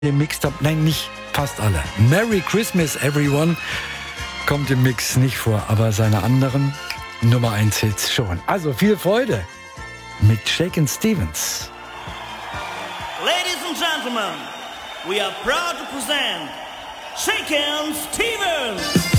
Im Mixed-Up, nein, nicht fast alle. Merry Christmas, Everyone kommt im Mix nicht vor, aber seine anderen Nummer 1 Hits schon. Also viel Freude mit Shakin' Stevens. Ladies and gentlemen, we are proud to present Shakin' Stevens.